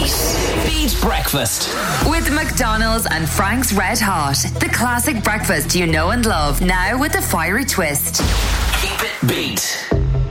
Beat Breakfast. With McDonald's and Frank's Red Hot. The classic breakfast you know and love, now with a fiery twist. Keep it beat.